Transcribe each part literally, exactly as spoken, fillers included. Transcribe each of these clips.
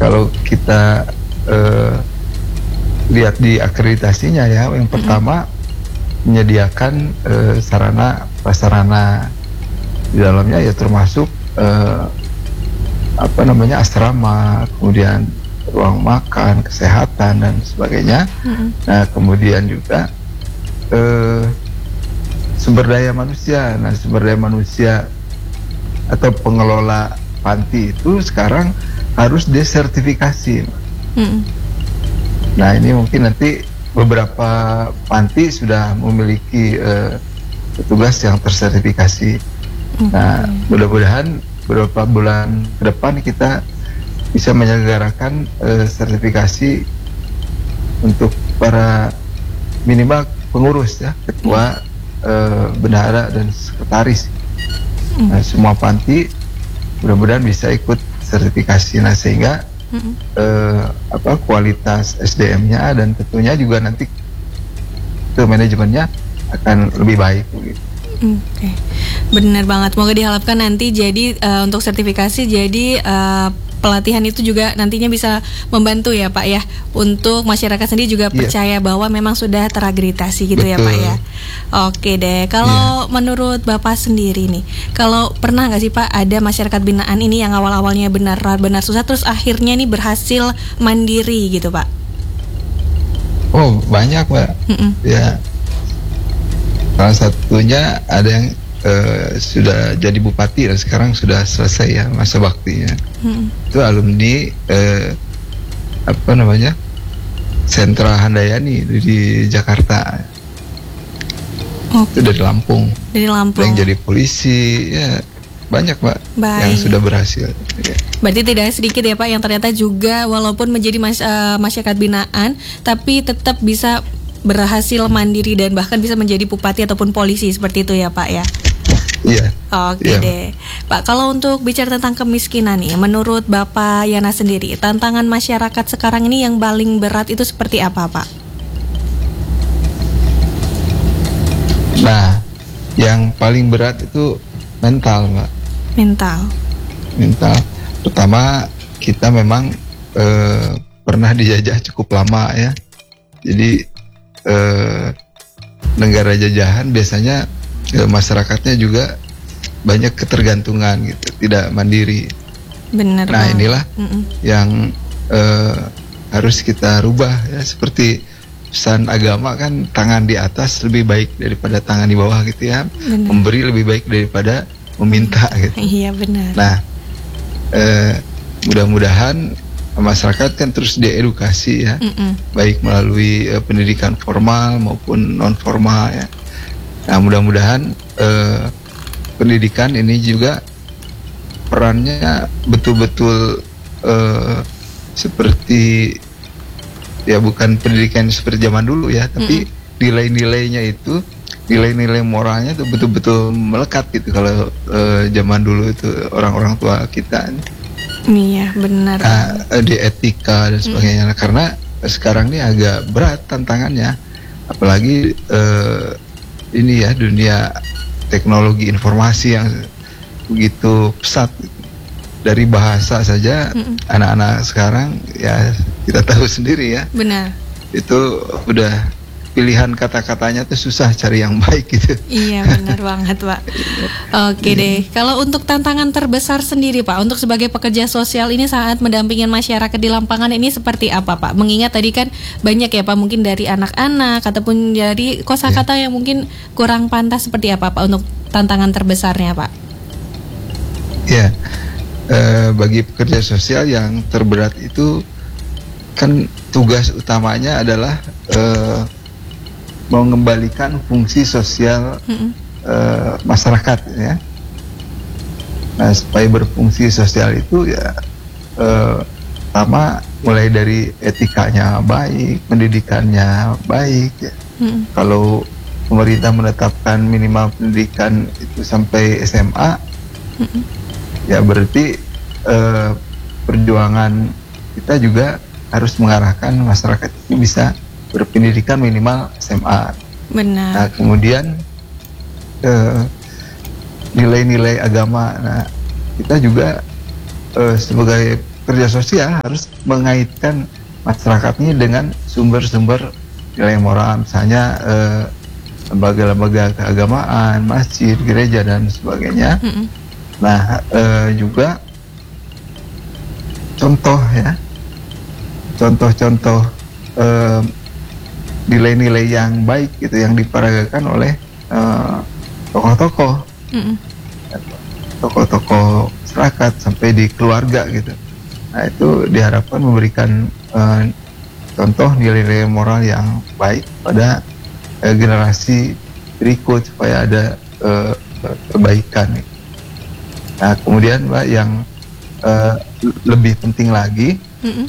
kalau kita uh, lihat di akreditasinya ya, yang pertama menyediakan uh, sarana prasarana di dalamnya ya, termasuk uh, apa namanya asrama, kemudian ruang makan, kesehatan dan sebagainya. Mm-hmm. Nah kemudian juga uh, sumber daya manusia. Nah sumber daya manusia atau pengelola panti itu sekarang harus desertifikasi. Mm-hmm. Nah ini mungkin nanti beberapa panti sudah memiliki uh, petugas yang tersertifikasi. Mm-hmm. Nah mudah-mudahan beberapa bulan ke depan kita bisa menyelenggarakan uh, sertifikasi untuk para minimal pengurus ya, ketua, uh, bendahara dan sekretaris. Mm-hmm. Nah semua panti mudah-mudahan bisa ikut sertifikasi. Nah sehingga mm-hmm. uh, apa kualitas S D M-nya dan tentunya juga nanti ke manajemennya akan lebih baik gitu. Oke, okay. Benar banget. Semoga diharapkan nanti jadi uh, untuk sertifikasi jadi uh, pelatihan itu juga nantinya bisa membantu ya Pak ya, untuk masyarakat sendiri juga yeah. percaya bahwa memang sudah terakreditasi gitu. Betul. Ya Pak ya. Oke deh, kalau yeah. menurut Bapak sendiri nih, kalau pernah nggak sih Pak ada masyarakat binaan ini yang awal-awalnya benar-benar susah terus akhirnya nih berhasil mandiri gitu Pak? Oh banyak Pak. Mm-mm. Ya salah satunya ada yang Uh, sudah jadi bupati dan sekarang sudah selesai ya masa baktinya. Hmm. Itu alumni uh, apa namanya Sentra Handayani di Jakarta. Okay. Itu dari Lampung. Dari Lampung. Yang jadi polisi ya banyak Pak. Baik. Yang sudah berhasil. Ya. Berarti tidak sedikit ya Pak yang ternyata juga walaupun menjadi mas, uh, masyarakat binaan tapi tetap bisa berhasil mandiri dan bahkan bisa menjadi bupati ataupun polisi seperti itu ya Pak ya. Iya. Oke yeah. deh, Pak. Kalau untuk bicara tentang kemiskinan nih, menurut Bapak Yana sendiri, tantangan masyarakat sekarang ini yang paling berat itu seperti apa, Pak? Nah, yang paling berat itu mental, Mbak. Mental. Mental. Pertama, kita memang eh, pernah dijajah cukup lama ya. Jadi eh, negara jajahan biasanya ya, masyarakatnya juga banyak ketergantungan gitu, tidak mandiri. Benar. Nah bang. Inilah Mm-mm. yang uh, harus kita rubah ya, seperti pesan agama kan tangan di atas lebih baik daripada tangan di bawah gitu ya. Benar. Memberi lebih baik daripada meminta gitu. Iya benar. Nah uh, mudah-mudahan masyarakat kan terus diedukasi ya, Mm-mm. baik melalui uh, pendidikan formal maupun non formal ya. Nah mudah-mudahan eh, pendidikan ini juga perannya betul-betul eh, seperti ya bukan pendidikan seperti zaman dulu ya, tapi mm-hmm. nilai-nilainya itu nilai-nilai moralnya itu betul-betul melekat gitu kalau eh, zaman dulu itu orang-orang tua kita. Iya benar. Nah, di etika dan sebagainya. Mm-hmm. Karena sekarang ini agak berat tantangannya, apalagi eh, ini ya dunia teknologi informasi yang begitu pesat. Dari bahasa saja Mm-mm. anak-anak sekarang ya kita tahu sendiri ya. Benar. Itu udah pilihan kata-katanya tuh susah cari yang baik gitu. Iya benar banget Pak. Oke deh. Kalau untuk tantangan terbesar sendiri Pak, untuk sebagai pekerja sosial ini saat mendampingin masyarakat di lapangan ini seperti apa Pak? Mengingat tadi kan banyak ya Pak, mungkin dari anak-anak ataupun dari kosakata yeah. yang mungkin kurang pantas, seperti apa Pak untuk tantangan terbesarnya Pak? Ya, yeah. uh, bagi pekerja sosial yang terberat itu kan tugas utamanya adalah uh, mengembalikan fungsi sosial mm-hmm. uh, masyarakat ya. Nah supaya berfungsi sosial itu ya uh, pertama mulai dari etikanya baik, pendidikannya baik ya. Mm-hmm. Kalau pemerintah menetapkan minimal pendidikan itu sampai S M A, mm-hmm. ya berarti uh, perjuangan kita juga harus mengarahkan masyarakat itu bisa berpendidikan minimal S M A. Benar. Nah kemudian eh, nilai-nilai agama. Nah kita juga eh, sebagai kerja sosial harus mengaitkan masyarakat ini dengan sumber-sumber nilai moral, misalnya eh, lembaga-lembaga keagamaan, masjid, gereja dan sebagainya. Mm-hmm. Nah, eh, juga contoh ya, contoh-contoh eh, nilai-nilai yang baik gitu yang diperagakan oleh eh, tokoh-tokoh, mm-hmm. tokoh-tokoh masyarakat sampai di keluarga gitu. Nah, itu diharapkan memberikan eh, contoh nilai-nilai moral yang baik pada eh, generasi berikut supaya ada eh, perbaikan. Nah, kemudian Mbak yang eh, lebih penting lagi, mm-hmm.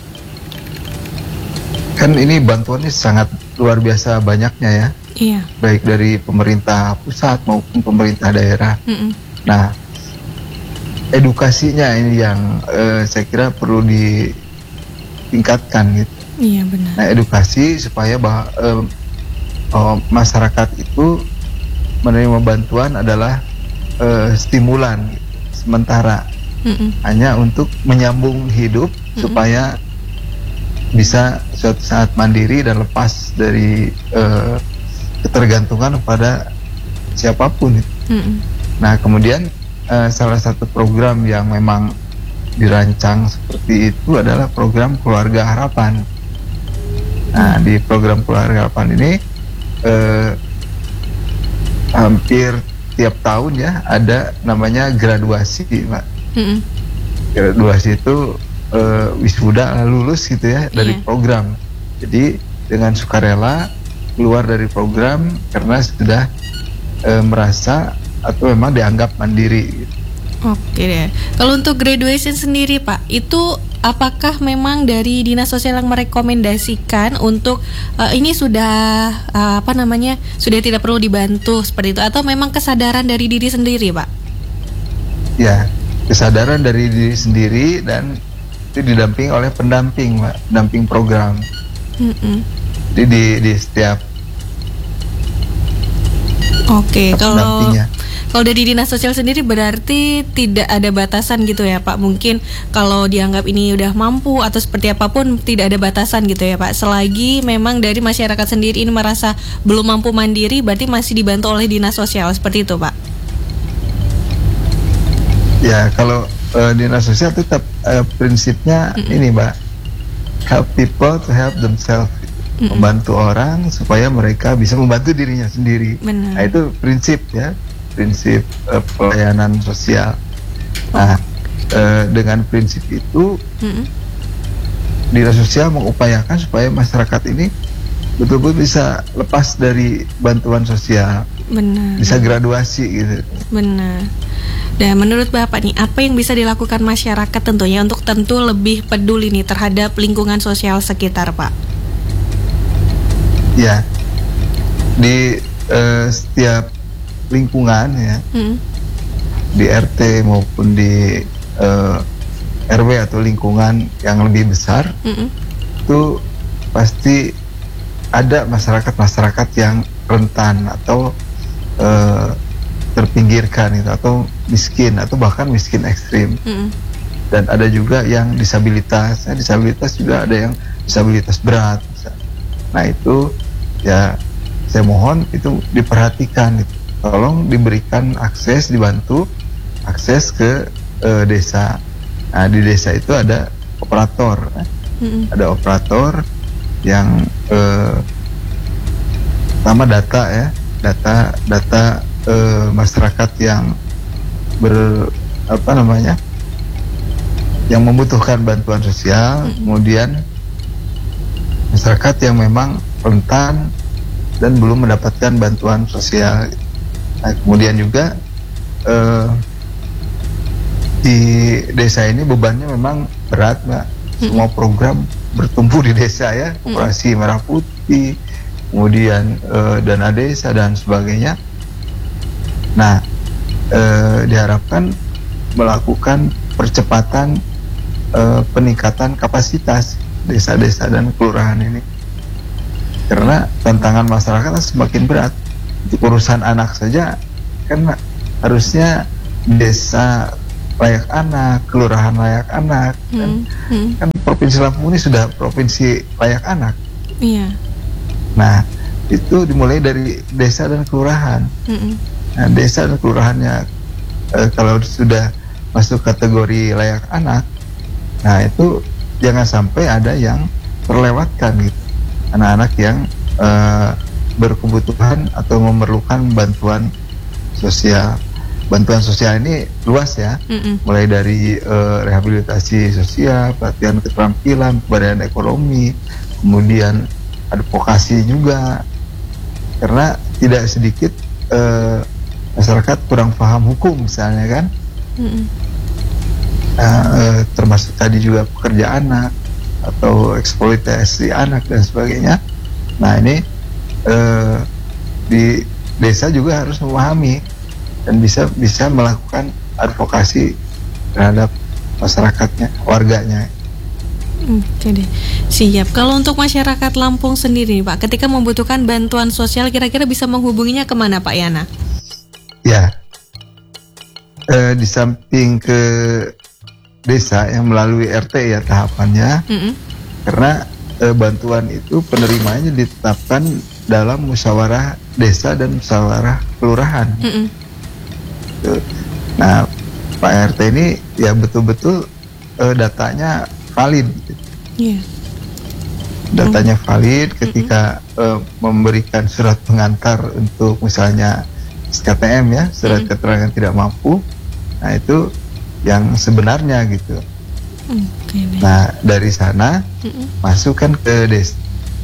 kan ini bantuannya sangat luar biasa banyaknya ya, iya. baik dari pemerintah pusat maupun pemerintah daerah. Mm-hmm. Nah, edukasinya ini yang eh, saya kira perlu ditingkatkan gitu. Iya benar. Nah, edukasi supaya bah, eh, oh, masyarakat itu menerima bantuan adalah eh, stimulan gitu, sementara, mm-mm. hanya untuk menyambung hidup, mm-mm. supaya bisa suatu saat mandiri dan lepas dari eh, ketergantungan pada siapapun. Mm-mm. Nah, kemudian eh, salah satu program yang memang dirancang seperti itu adalah program Keluarga Harapan. Nah, di program Keluarga Harapan ini eh, hampir tiap tahun ya ada namanya graduasi, Pak. Mm-hmm. Graduasi itu eh, wisuda lulus gitu ya dari yeah. program. Jadi dengan sukarela keluar dari program karena sudah eh, merasa atau memang dianggap mandiri gitu. Oke deh. Kalau untuk graduation sendiri Pak, itu apakah memang dari Dinas Sosial yang merekomendasikan untuk uh, ini sudah uh, apa namanya sudah tidak perlu dibantu seperti itu, atau memang kesadaran dari diri sendiri Pak? Ya, kesadaran dari diri sendiri dan itu didampingi oleh pendamping Pak, pendamping program. Mm-mm. Jadi di, di setiap Oke, kalau Kalau dari Dinas Sosial sendiri berarti tidak ada batasan gitu ya Pak. Mungkin kalau dianggap ini udah mampu atau seperti apapun tidak ada batasan gitu ya Pak. Selagi memang dari masyarakat sendiri ini merasa belum mampu mandiri, berarti masih dibantu oleh Dinas Sosial, seperti itu Pak. Ya, kalau uh, Dinas Sosial tetap uh, prinsipnya mm-mm. ini Mbak, help people to help themselves. Mm-mm. Membantu orang supaya mereka bisa membantu dirinya sendiri. Benar. Nah, itu prinsip ya. prinsip uh, pelayanan sosial. Nah, uh, dengan prinsip itu, mm-hmm. Dinas Sosial mengupayakan supaya masyarakat ini betul-betul bisa lepas dari bantuan sosial, benar, bisa graduasi gitu. Benar. Dan menurut Bapak nih, apa yang bisa dilakukan masyarakat tentunya untuk tentu lebih peduli nih terhadap lingkungan sosial sekitar, Pak? Ya, di uh, setiap lingkungan ya, hmm. di R T maupun di uh, R W atau lingkungan yang lebih besar, hmm. itu pasti ada masyarakat-masyarakat yang rentan atau uh, terpinggirkan gitu, atau miskin atau bahkan miskin ekstrim. Hmm. Dan ada juga yang disabilitas, ya, disabilitas juga ada yang disabilitas berat. Nah itu ya saya mohon itu diperhatikan gitu. Tolong diberikan akses, dibantu akses ke uh, desa. Nah, di desa itu ada operator, mm-hmm. ada operator yang uh, pertama data ya, data data uh, masyarakat yang ber apa namanya, yang membutuhkan bantuan sosial, mm-hmm. kemudian masyarakat yang memang rentan dan belum mendapatkan bantuan sosial. Nah, kemudian juga uh, di desa ini bebannya memang berat, Mbak. Semua program bertumbuh di desa ya, Operasi Merah Putih, kemudian uh, dana desa dan sebagainya. Nah, uh, diharapkan melakukan percepatan uh, peningkatan kapasitas desa-desa dan kelurahan ini, karena tantangan masyarakat semakin berat. Untuk urusan anak saja kan harusnya desa layak anak, kelurahan layak anak. Hmm. Kan, Hmm. kan Provinsi Lampung ini sudah provinsi layak anak. Iya. Nah, itu dimulai dari desa dan kelurahan. Mm-mm. Nah, desa dan kelurahannya eh, kalau sudah masuk kategori layak anak, nah itu jangan sampai ada yang terlewatkan gitu. Anak-anak yang eh, berkebutuhan atau memerlukan bantuan sosial. Bantuan sosial ini luas ya, Mm-mm. mulai dari eh, rehabilitasi sosial, pelatihan keterampilan, pemberdayaan ekonomi, kemudian advokasi juga, karena tidak sedikit eh, masyarakat kurang paham hukum misalnya kan. Mm-mm. Nah, eh, termasuk tadi juga pekerja anak atau eksploitasi anak dan sebagainya. Nah ini eh, di desa juga harus memahami dan bisa bisa melakukan advokasi terhadap masyarakatnya, warganya. Oke deh, siap. Kalau untuk masyarakat Lampung sendiri, Pak, ketika membutuhkan bantuan sosial, kira-kira bisa menghubunginya kemana, Pak Yana? Ya, eh, di samping ke desa yang melalui R T ya tahapannya, Mm-mm. karena eh, bantuan itu penerimanya ditetapkan dalam musyawarah desa dan musyawarah kelurahan. Mm-mm. Tuh. Nah, Pak R T ini ya betul-betul eh, datanya valid. Iya. Datanya valid ketika eh, memberikan surat pengantar untuk misalnya S K T M ya, surat Mm. keterangan tidak mampu. Nah, itu yang sebenarnya gitu. Oke deh. Nah, dari sana Mm-mm. masukkan ke desa.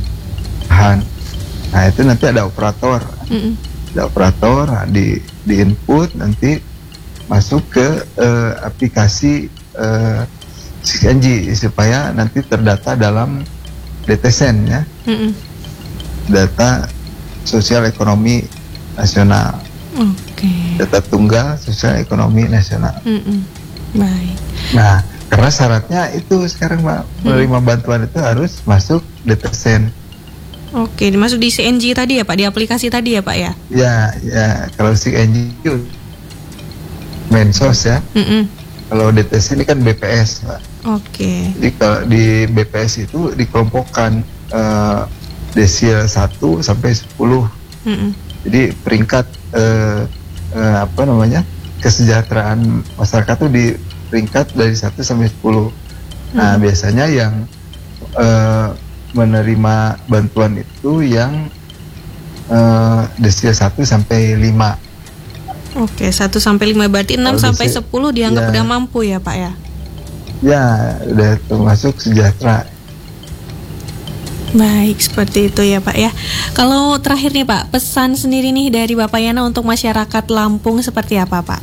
Nah, itu nanti ada operator. Mm-mm. Ada operator, nah, di di input nanti masuk ke eh, aplikasi eh, S I N G supaya nanti terdata dalam D T S E N ya, Mm-mm. data sosial ekonomi nasional, Oke. data tunggal sosial ekonomi nasional. Mm-mm. Baik. Nah, karena syaratnya itu sekarang Mbak, menerima bantuan itu harus masuk D T S E N. Oke, dimasuk di C N G tadi ya, Pak, di aplikasi tadi ya, Pak ya? Ya, ya kalau S I N G itu Mensos ya. Mm-mm. Kalau D T S ini kan B P S, Pak. Oke. Jadi kalau di B P S itu dikelompokkan eh, desil satu sampai sepuluh. Mm-mm. Jadi peringkat eh, eh, apa namanya? kesejahteraan masyarakat itu di peringkat dari satu sampai sepuluh. Nah, Hmm. biasanya yang eh, menerima bantuan itu yang eh, desil satu sampai lima. Oke, satu sampai lima berarti enam Kalau sampai desi- sepuluh dianggap ya. udah mampu ya, Pak ya? Ya, udah termasuk sejahtera. Baik, seperti itu ya Pak ya. Kalau terakhir nih Pak, pesan sendiri nih dari Bapak Yana untuk masyarakat Lampung seperti apa Pak?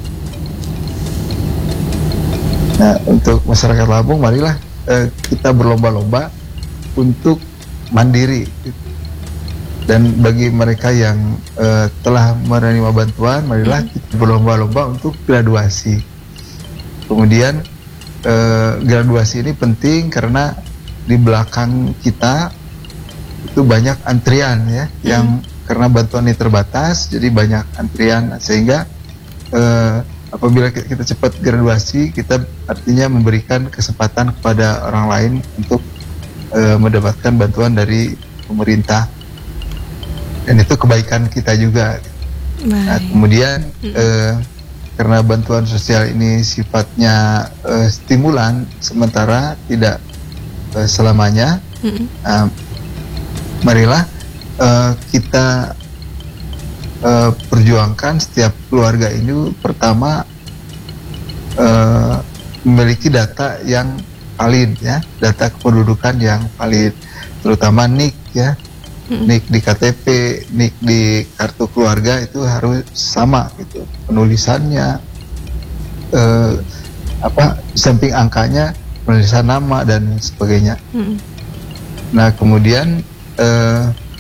Nah, untuk masyarakat Lampung, marilah eh, kita berlomba-lomba untuk mandiri. Dan bagi mereka yang eh, telah menerima bantuan, marilah Hmm. kita berlomba-lomba untuk graduasi. Kemudian eh, graduasi ini penting karena di belakang kita itu banyak antrian ya, yang karena bantuan ini terbatas, jadi banyak antrian sehingga eh, apabila kita, kita cepat graduasi, kita artinya memberikan kesempatan kepada orang lain untuk eh, mendapatkan bantuan dari pemerintah, dan itu kebaikan kita juga. Nah, Baik. kemudian eh, karena bantuan sosial ini sifatnya eh, stimulan sementara, tidak eh, selamanya. Mm-mm. Nah, marilah eh, kita eh, perjuangkan setiap keluarga ini pertama eh, memiliki data yang valid ya, data kependudukan yang valid, terutama N I K ya. Mm-mm. N I K di K T P, N I K di kartu keluarga itu harus sama gitu, penulisannya eh, apa, di samping angkanya penulisan nama dan sebagainya. Mm-mm. Nah, kemudian eh,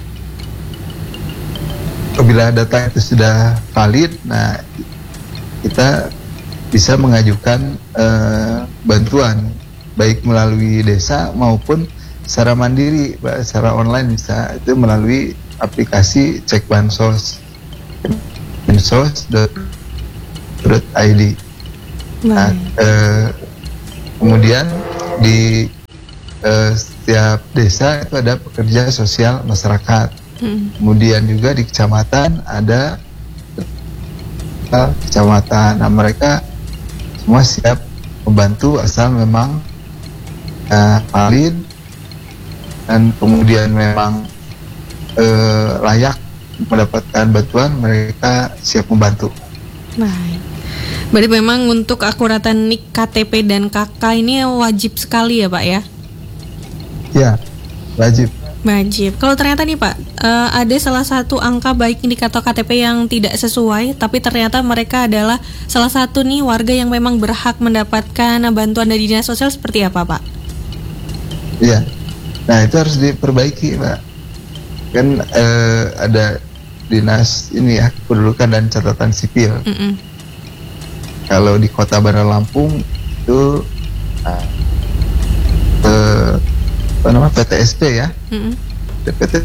apabila data itu sudah valid, nah kita bisa mengajukan eh, bantuan baik melalui desa maupun secara mandiri, secara online bisa, itu melalui aplikasi Cek Bansos, bansos dot i d. Nah, eh, kemudian di eh, setiap desa itu ada pekerja sosial masyarakat. Hmm. Kemudian juga di kecamatan ada eh, kecamatan. Nah, mereka semua siap membantu asal memang eh, valid dan kemudian memang eh, layak mendapatkan bantuan, mereka siap membantu. Baik. Berarti memang untuk akuratan nik, K T P dan K K ini wajib sekali ya Pak ya? Ya, wajib. Wajib. Kalau ternyata nih Pak, uh, ada salah satu angka baik indikator K T P yang tidak sesuai, tapi ternyata mereka adalah salah satu nih warga yang memang berhak mendapatkan bantuan dari dinas sosial, seperti apa Pak? Iya. Nah, itu harus diperbaiki Pak. Kan uh, ada dinas ini ya, kependudukan dan catatan sipil. Mm-mm. Kalau di Kota Bandar Lampung itu uh, uh, apa namanya P T S P ya, mm-hmm. P T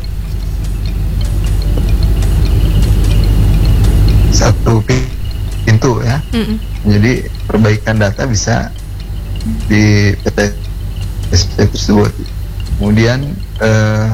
satu pintu ya, mm-hmm. Jadi perbaikan data bisa di P T S P tersebut. Kemudian uh,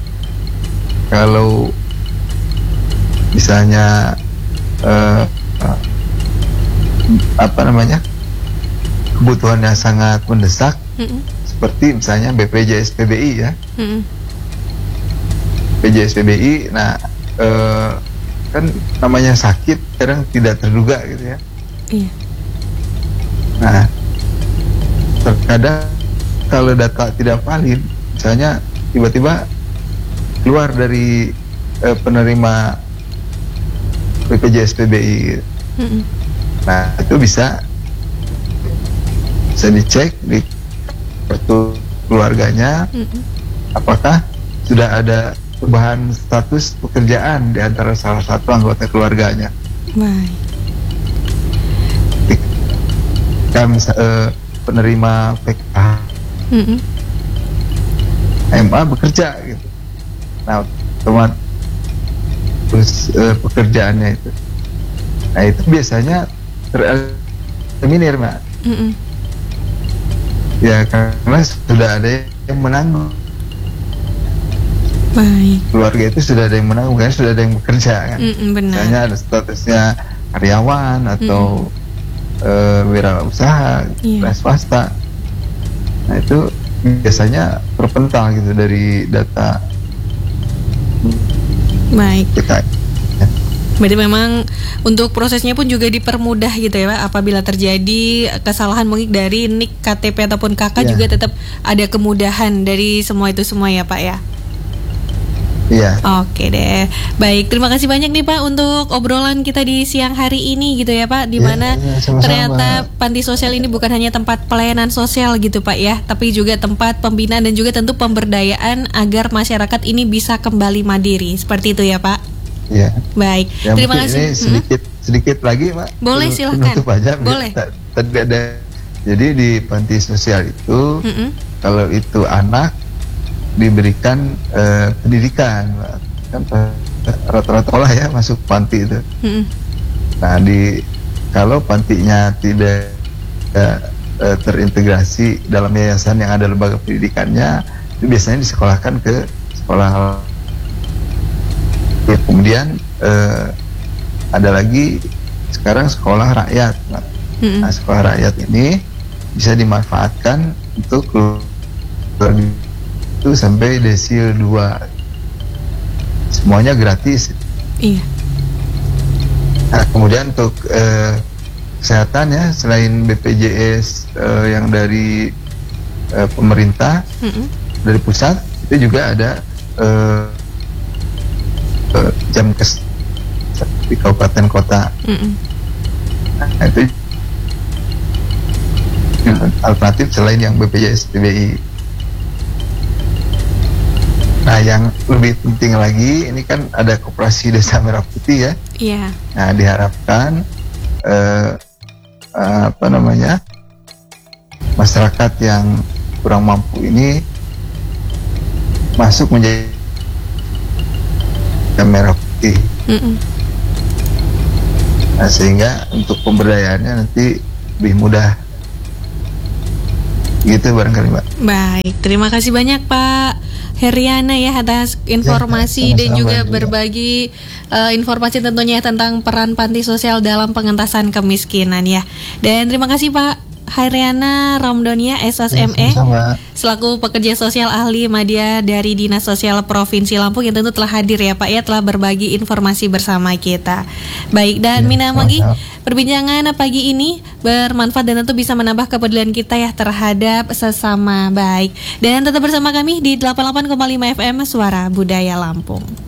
kalau misalnya uh, uh, apa namanya kebutuhannya sangat mendesak, mm-hmm. seperti misalnya B P J S P B I ya, mm-hmm. B P J S P B I, nah eh, kan namanya sakit kadang tidak terduga gitu ya. Iya. Nah terkadang kalau data tidak valid, misalnya tiba-tiba keluar dari eh, penerima B P J S P B I, mm-hmm. Nah itu bisa bisa dicek di kartu keluarganya, mm-hmm. apakah sudah ada perubahan status pekerjaan di antara salah satu anggota keluarganya. Baik. Jika misal, eh, penerima P K H, mm-hmm. M A bekerja gitu, nah otomatis terus eh, pekerjaannya itu, nah itu biasanya tereliminir Mbak. Mm-hmm. Ya karena sudah ada yang menanggung. Baik. Keluarga itu sudah ada yang menanggung, karena sudah ada yang bekerja kan. Mm-mm, benar. Misalnya ada statusnya karyawan atau uh, wirausaha, yeah. swasta. Nah itu biasanya terpental gitu dari data. Baik. Kita. Berarti memang untuk prosesnya pun juga dipermudah gitu ya Pak. Apabila terjadi kesalahan mungkin dari nik, K T P ataupun K K, ya. Juga tetap ada kemudahan dari semua itu semua ya Pak ya. Iya. Oke deh. Baik, terima kasih banyak nih Pak untuk obrolan kita di siang hari ini gitu ya Pak, di mana ya, ya, ternyata panti sosial ini bukan hanya tempat pelayanan sosial gitu Pak ya, tapi juga tempat pembinaan dan juga tentu pemberdayaan agar masyarakat ini bisa kembali mandiri. Seperti itu ya Pak. Ya. Baik. Ya, terima kasih. Ini sedikit hmm? sedikit lagi Pak. Boleh silahkan. Aja, Boleh. Tadi ada. Jadi di panti sosial itu, mm-hmm. kalau itu anak diberikan uh, pendidikan, kan rata-rata olah ya masuk panti itu. Mm-hmm. Nah di kalau pantinya tidak uh, uh, terintegrasi dalam yayasan yang ada lembaga pendidikannya, itu biasanya disekolahkan ke sekolah. Ya, kemudian eh, ada lagi sekarang sekolah rakyat. Mm-hmm. Nah, sekolah rakyat ini bisa dimanfaatkan untuk keluarga itu sampai desil dua. Semuanya gratis. Iya. Nah, kemudian untuk eh, kesehatan ya, selain B P J S eh, yang dari eh, pemerintah, mm-hmm. dari pusat, itu juga ada eh, jam kes di kabupaten kota. Mm-mm. Nah, itu alternatif selain yang B P J S P B I. Nah yang lebih penting lagi, ini kan ada koperasi desa Merah Putih ya. Iya. Yeah. Nah diharapkan eh, apa namanya masyarakat yang kurang mampu ini masuk menjadi Merah Putih. Mm-mm. Nah, sehingga untuk pemberdayaannya nanti lebih mudah. Gitu barangkali Mbak. Baik, terima kasih banyak Pak Heriana ya atas informasi ya, dan juga berbagi uh, informasi tentunya tentang peran panti sosial dalam pengentasan kemiskinan ya. Dan terima kasih Pak Heriana Ramdonia S S M E ya, selaku pekerja sosial ahli media dari Dinas Sosial Provinsi Lampung yang tentu telah hadir ya Pak ya, telah berbagi informasi bersama kita. Baik, dan ya, Mina Manggi, perbincangan pagi ini bermanfaat dan tentu bisa menambah kepedulian kita ya terhadap sesama. Baik, dan tetap bersama kami di delapan puluh delapan koma lima F M Suara Budaya Lampung.